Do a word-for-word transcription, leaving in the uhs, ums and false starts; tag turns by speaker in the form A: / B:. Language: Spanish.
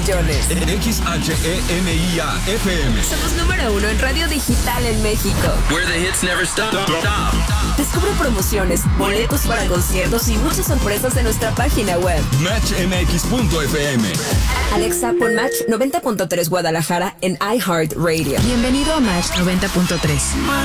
A: millones.
B: X H E M I A F M.
A: Somos número uno en radio digital en México.
C: Where the hits never stop.
A: Descubre promociones, boletos para conciertos y muchas sorpresas en nuestra página web.
B: Match M X punto F M.
A: Alexa, pon Match noventa punto tres Guadalajara en iHeartRadio.
D: Bienvenido a Match noventa punto tres.